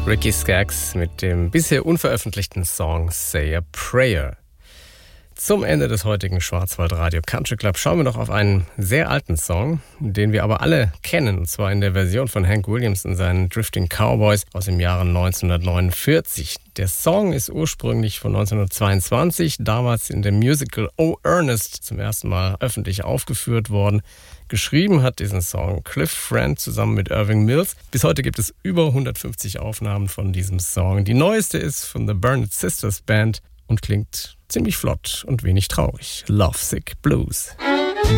Ricky Skaggs mit dem bisher unveröffentlichten Song Say a Prayer. Zum Ende des heutigen Schwarzwaldradio Country Club schauen wir noch auf einen sehr alten Song, den wir aber alle kennen, und zwar in der Version von Hank Williams und seinen Drifting Cowboys aus dem Jahre 1949. Der Song ist ursprünglich von 1922, damals in dem Musical Oh Ernest zum ersten Mal öffentlich aufgeführt worden. Geschrieben hat diesen Song Cliff Friend zusammen mit Irving Mills. Bis heute gibt es über 150 Aufnahmen von diesem Song. Die neueste ist von The Burnett Sisters Band und klingt ziemlich flott und wenig traurig. Lovesick Blues.